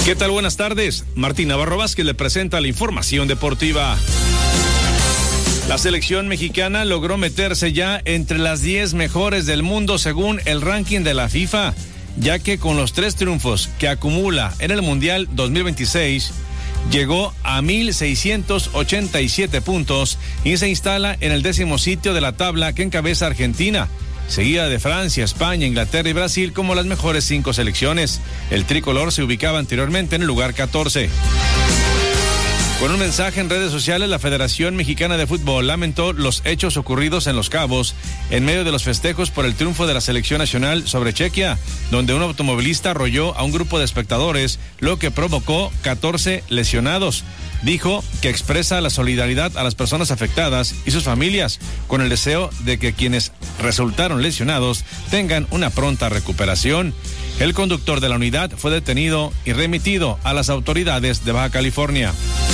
¿Qué tal? Buenas tardes. Martín Navarro Vázquez le presenta la información deportiva. La selección mexicana logró meterse ya entre las 10 mejores del mundo según el ranking de la FIFA, ya que con los 3 triunfos que acumula en el Mundial 2026, llegó a 1,687 puntos y se instala en el 10º sitio de la tabla que encabeza Argentina, seguida de Francia, España, Inglaterra y Brasil como las mejores 5 selecciones. El tricolor se ubicaba anteriormente en el lugar 14. Con un mensaje en redes sociales, la Federación Mexicana de Fútbol lamentó los hechos ocurridos en Los Cabos en medio de los festejos por el triunfo de la selección nacional sobre Chequia, donde un automovilista arrolló a un grupo de espectadores, lo que provocó 14 lesionados. Dijo que expresa la solidaridad a las personas afectadas y sus familias, con el deseo de que quienes resultaron lesionados tengan una pronta recuperación. El conductor de la unidad fue detenido y remitido a las autoridades de Baja California.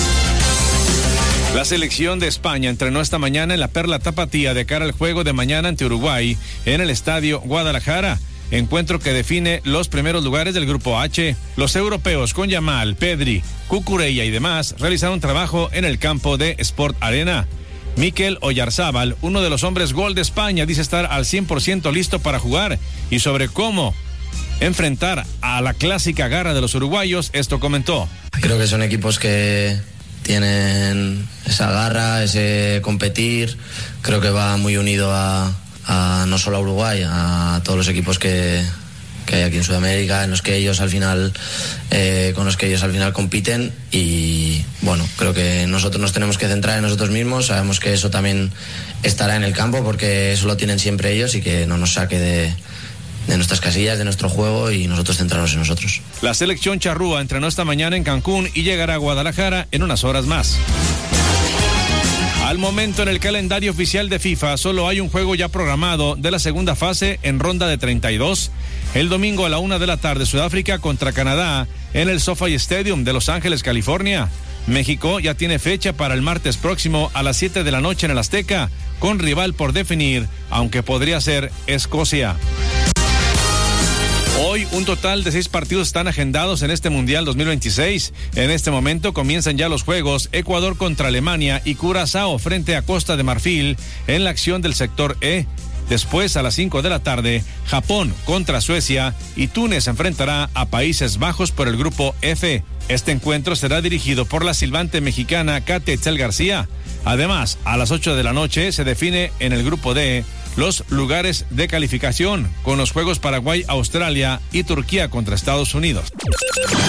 La selección de España entrenó esta mañana en la Perla Tapatía de cara al juego de mañana ante Uruguay en el Estadio Guadalajara, encuentro que define los primeros lugares del Grupo H. Los europeos con Yamal, Pedri, Cucurella y demás realizaron trabajo en el campo de Sport Arena. Mikel Oyarzábal, uno de los hombres gol de España, dice estar al 100% listo para jugar, y sobre cómo enfrentar a la clásica garra de los uruguayos, esto comentó. Creo que son equipos que tienen esa garra, ese competir. Creo que va muy unido a no solo a Uruguay, a todos los equipos que hay aquí en Sudamérica, en los que ellos al final con los que ellos al final compiten. Y bueno, creo que nosotros nos tenemos que centrar en nosotros mismos. Sabemos que eso también estará en el campo, porque eso lo tienen siempre ellos, y que no nos saque de nuestras casillas, de nuestro juego, y nosotros centrarnos en nosotros. La selección charrúa entrenó esta mañana en Cancún y llegará a Guadalajara en unas horas más. Al momento, en el calendario oficial de FIFA solo hay un juego ya programado de la segunda fase en ronda de 32. El domingo a la 1 de la tarde, Sudáfrica contra Canadá en el SoFi Stadium de Los Ángeles, California. México ya tiene fecha para el martes próximo a las 7 de la noche en el Azteca, con rival por definir, aunque podría ser Escocia. Hoy un total de 6 partidos están agendados en este Mundial 2026. En este momento comienzan ya los juegos: Ecuador contra Alemania y Curazao frente a Costa de Marfil en la acción del sector E. Después, a las 5 de la tarde, Japón contra Suecia y Túnez enfrentará a Países Bajos por el grupo F. Este encuentro será dirigido por la silbante mexicana Kate Etzel García. Además, a las 8 de la noche se define en el grupo D los lugares de calificación, con los juegos Paraguay, Australia y Turquía contra Estados Unidos.